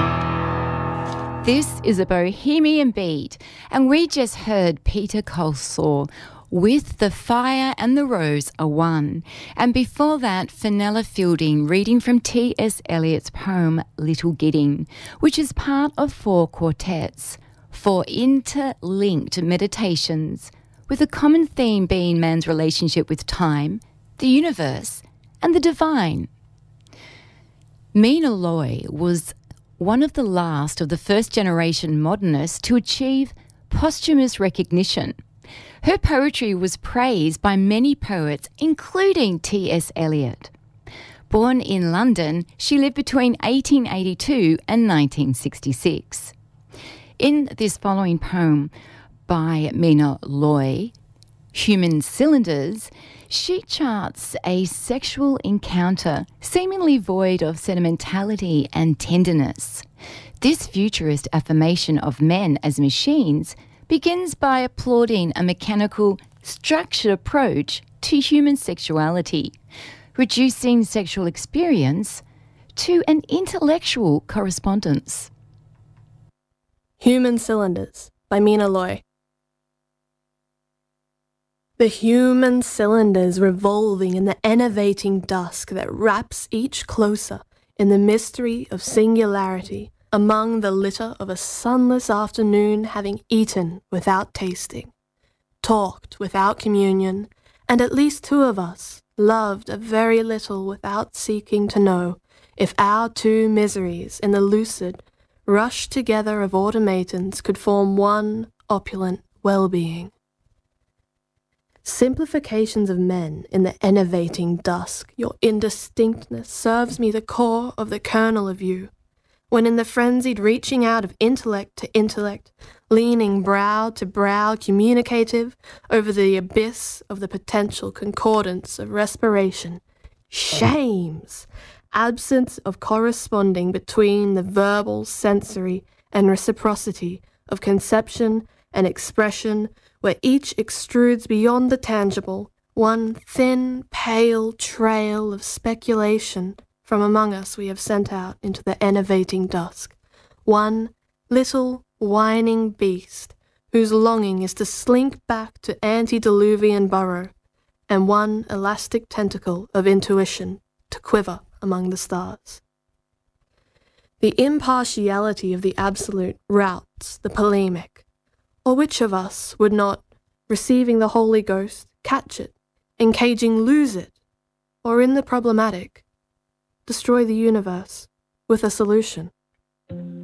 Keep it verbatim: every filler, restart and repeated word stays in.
This is a Bohemian Beat, and we just heard Peter Colsaw with The Fire and the Rose Are One. And before that, Fenella Fielding reading from T S Eliot's poem Little Gidding, which is part of four quartets, four interlinked meditations, with a common theme being man's relationship with time, the universe, and the divine. Mina Loy was one of the last of the first-generation modernists to achieve posthumous recognition. Her poetry was praised by many poets, including T S Eliot. Born in London, she lived between eighteen eighty-two and nineteen sixty-six. In this following poem by Mina Loy, Human Cylinders, she charts a sexual encounter seemingly void of sentimentality and tenderness. This futurist affirmation of men as machines begins by applauding a mechanical, structured approach to human sexuality, reducing sexual experience to an intellectual correspondence. Human Cylinders by Mina Loy. The human cylinders revolving in the enervating dusk that wraps each closer in the mystery of singularity among the litter of a sunless afternoon, having eaten without tasting, talked without communion, and at least two of us loved a very little without seeking to know if our two miseries in the lucid rush together of automatons could form one opulent well-being. Simplifications of men in the enervating dusk, your indistinctness serves me the core of the kernel of you, when in the frenzied reaching out of intellect to intellect, leaning brow to brow communicative over the abyss of the potential concordance of respiration, shames absence of corresponding between the verbal, sensory, and reciprocity of conception and expression, where each extrudes beyond the tangible one thin, pale trail of speculation from among us we have sent out into the enervating dusk, one little whining beast whose longing is to slink back to antediluvian burrow, and one elastic tentacle of intuition to quiver among the stars. The impartiality of the absolute routs the polemic. Or which of us would not, receiving the Holy Ghost, catch it, encaging lose it, or in the problematic, destroy the universe with a solution?